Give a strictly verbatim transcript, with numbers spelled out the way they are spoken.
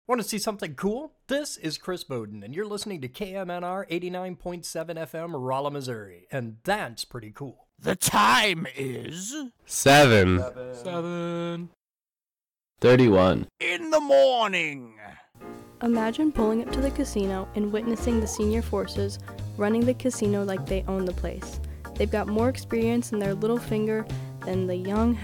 Want to see something cool? This is Chris Bowden, and you're listening to K M N R eighty-nine point seven F M, Rolla, Missouri, and that's pretty cool. The time is... Seven. Seven. Seven. Thirty-one. In the morning. Imagine pulling up to the casino and witnessing the senior forces running the casino like they own the place. They've got more experience in their little finger than the young